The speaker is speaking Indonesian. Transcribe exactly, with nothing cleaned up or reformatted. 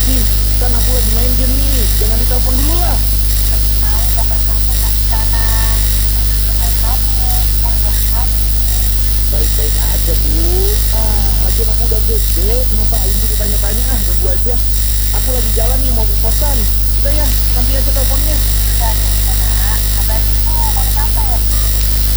Ih, kan aku lagi main game nih. Jangan ditelepon dulu lah. Tahu kapan kamu nak di sana? Gimana keadaan kamu? Kuliah kamu? Baik-baik aja, Bu. Ah, lagian aku udah gede. Ngapain sih ditanya-tanya? Ah, ganggu aja. Aku lagi jalan nih mau ke kosan. Udah ya, nanti aja teleponnya. Udah ada udah nak. Kabar ibu mau naik apa ya?